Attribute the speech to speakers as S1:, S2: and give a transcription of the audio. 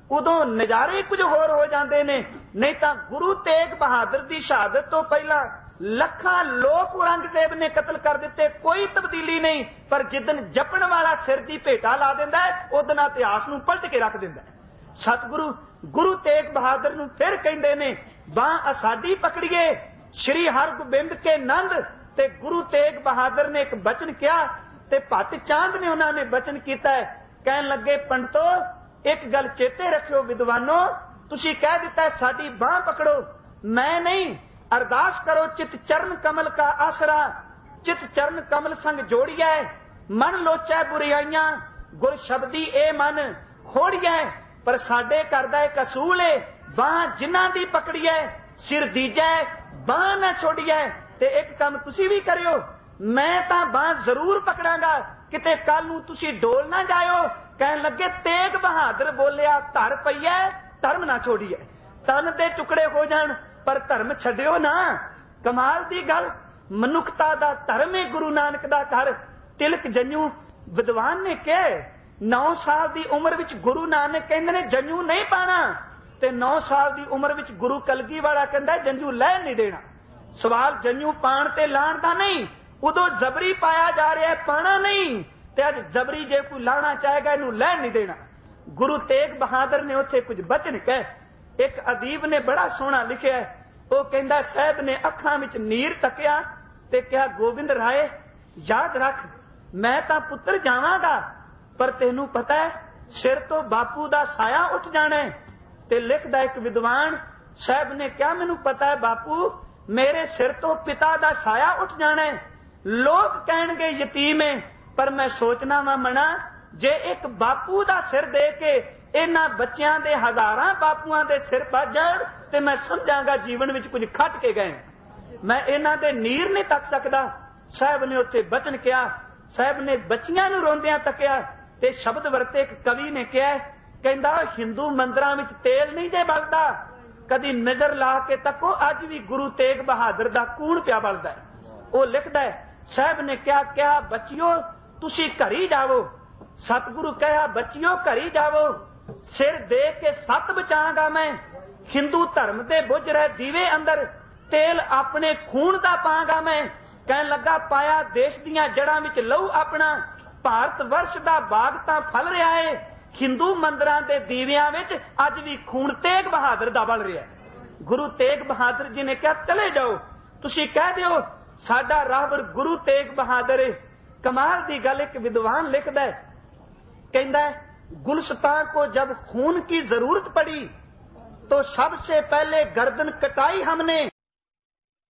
S1: उदों नज़ारे कुछ होर हो जाते ने। नहीं तो गुरु तेग बहादुर की शहादत तो पहला लखां लोग औरंगजेब ने कतल कर दिते, कोई तब्दीली नहीं। पर जिदन जपण वाला सिर दी भेटा ला दिंदा है, उदन इतिहास नूं पलट के रख दिंदा है। सतगुरु गुरु तेग बहादुर नूं फिर कहंदे ने बांह साडी पकड़िए। श्री हरगोबिंद के नंद ते गुरु तेग बहादुर ने एक बचन किया ते भट चांद ने उन्होंने बचन किया है। कहन लगे पंडितो एक गल चेते रखियो विद्वानों, तुसी कह दिता है साडी बांह पकड़ो, मैं नहीं। अरदास करो चित चरण कमल का आसरा, चित चरण कमल संग जोड़िया। मन लोचा बुराइयां गुर शब्दी ए मन होड़िया। पर साडे करदा एक असूल है, बांह जिन्हां दी पकड़ी है सिर दीजा बांह ना छोड़िया। ते एक काम तुसी भी करियो, मैं तां बांह जरूर पकड़ांगा, किते कल नूं तुसी डोल ना जायो। कहन लगे तेग बहादुर बोलिया धर पईए धर्म ना छोड़िए। तन दे टुकड़े हो जाण पर धर्म छड्डियो ना। कमाल दी गल, मनुखता दा धर्म है गुरु नानक दा घर। तिलक जंजू विद्वान ने कहे 9 साल दी उम्र विच गुरु नानक कहंदे ने जंजू नहीं पाना, ते 9 साल दी उम्र विच गुरु कलगी वाला कहंदा जंजू लह नहीं देना। सवाल जंजू पाण ते लाण दा नहीं, उदों जबरी पाया जा रहा है, पाना नहीं। ते अज जबरी जे कोई लाना चाहेगा इनू लह नहीं देना। गुरु तेग बहादुर ने उत्थे कुछ बचन कहे। एक अदीब ने बड़ा सोहना लिखिया, वो कहंदा साहब ने अखां विच नीर तकिया ते कहा गोबिंद राय याद रख मैं तां पुत्र जावांगा, पर तेनू पता है सिर तो बापू दा साया उठ जाना है। ते लिखदा एक विद्वान साहब ने क्या मैनू पता है बापू, मेरे सिर तो पिता दा साया उठ जाना है। लोग कहणगे यतीम है, पर मैं सोचना वा मना जे एक बापू दा सिर दे के इन्हां बच्चियां दे हजारां बापूआं दे सिर पज जाण ते मैं समझांगा जीवन विच कुछ खट के गए। मैं इन्हां दे नीर नहीं तक सकदा। साहब ने उत्थे बचन किया, साहब ने बच्चियां नूं रोंदियां तकिया ते शब्द वरते। एक कवि ने कहा कहंदा हिंदू मंदिरां विच तेल नहीं जे बलदा, कदी नजर ला के तको अज भी गुरु तेग बहादुर दा कूण पिया बलदा है। वो लिखदा है साहब ने क्या बच्चियो तुसी घरी जावो। सतगुरु कहा बच्चियो घरी जावो, सिर दे के सत बचांगा मैं। हिंदू धर्म दे बुझ रहे दीवे अंदर तेल अपने खून दा पांगा मैं। कहन लगा पाया देश दियां जड़ां विच लहू अपना, भारत वर्ष दा बाग तां फल रहा है। हिंदू मंदिरां दे दीवियां विच अज भी खून तेग बहादुर दा बल रहा है। गुरु तेग बहादुर जी ने कहा चले जाओ, तुसी कह दिओ साडा राहबर गुरु तेग बहादुर है। कमाल दी गल एक विद्वान लिखदा है, कहंदा है गुलस्तां को जब खून की जरूरत पड़ी तो सबसे पहले गर्दन कटाई हमने।